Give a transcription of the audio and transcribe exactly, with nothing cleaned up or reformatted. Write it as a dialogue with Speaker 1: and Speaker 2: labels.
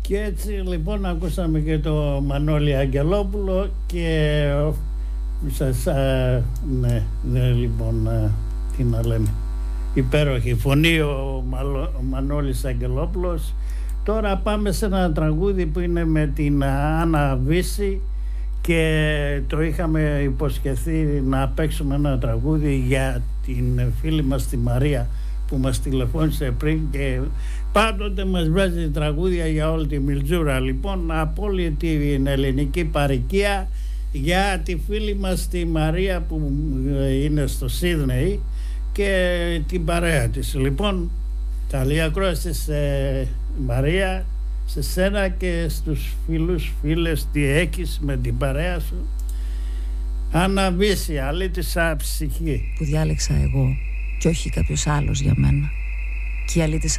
Speaker 1: Και έτσι λοιπόν ακούσαμε και το Μανώλη Αγγελόπουλο και σας, α, ναι, ναι, λοιπόν, α, τι να λέμε, υπέροχη φωνή ο, Μαλο, ο Μανώλης Αγγελόπουλος. Τώρα πάμε σε ένα τραγούδι που είναι με την Άννα Βύση και το είχαμε υποσχεθεί να παίξουμε ένα τραγούδι για την φίλη μας τη Μαρία που μας τηλεφώνησε πριν και πάντοτε μας βγάζει τραγούδια για όλη τη Μιλτζούρα. Λοιπόν, από όλη την ελληνική παροικία για τη φίλη μας τη Μαρία που είναι στο Σίδνεϊ και την παρέα της. Λοιπόν, καλή ακρόαση σε Μαρία, σε σένα και στους φίλους, φίλες, τι έχεις με την παρέα σου. Άννα Βύση, αλήτησα ψυχή.
Speaker 2: Που διάλεξα εγώ και όχι κάποιος άλλος για μένα. Και η αλήτησα